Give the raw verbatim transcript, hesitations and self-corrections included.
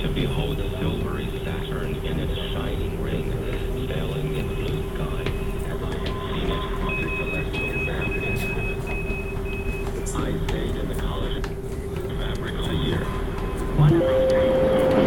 to behold the silvery Saturn in its shining ring, sailing in the blue sky, as I have seen it on the celestial fabric. I stayed in the College of Fabric a year. Whenever